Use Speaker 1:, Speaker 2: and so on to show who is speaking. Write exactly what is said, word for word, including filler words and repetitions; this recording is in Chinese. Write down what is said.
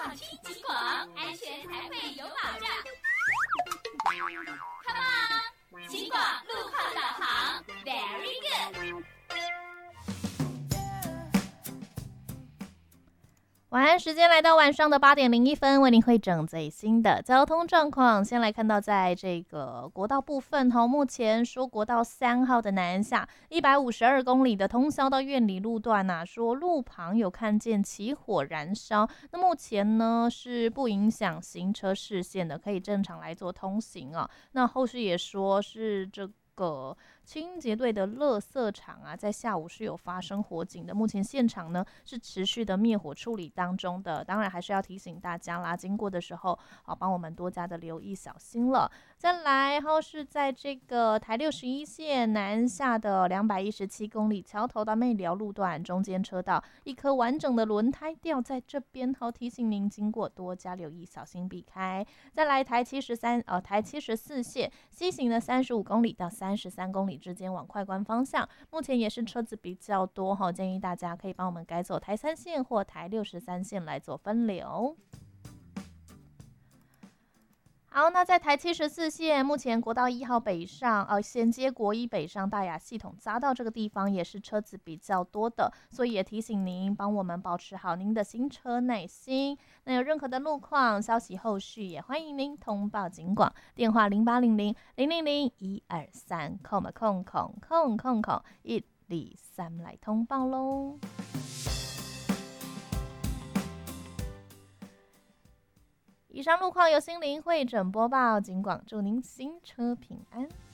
Speaker 1: 听警广，安全才会有保障。Come on， 警广路况导航 ，Very good。
Speaker 2: 晚安时间来到晚上的八点零一分，为您汇整最新的交通状况。先来看到在这个国道部分，目前说国道三号的南下一百五十二公里的通宵到苑里路段啊，说路旁有看见起火燃烧，那目前呢是不影响行车视线的，可以正常来做通行啊。那后续也说是这个清洁队的垃圾场啊，在下午是有发生火警的，目前现场呢是持续的灭火处理当中的，当然还是要提醒大家啦，经过的时候好帮我们多加的留意小心了。再来，然后是在这个台六十一线南下的两百一十七公里桥头到媚寮路段中间车道，一颗完整的轮胎掉在这边，好提醒您经过多加留意，小心避开。再来台七十三呃台七十四线西行的三十五公里到三十三公里之间往快关方向，目前也是车子比较多哈，建议大家可以帮我们改走台三线或台六十三线来做分流。好，那在台七十四线，目前国道一号北上，呃，衔接国一北上大雅系统匝道这个地方也是车子比较多的，所以也提醒您帮我们保持好您的行车耐心。那有任何的路况消息，后续也欢迎您通报警广，电话零八零零零零零一二三空空空空空空一二三来通报喽。以上路况由心灵汇整播报，警广祝您行车平安。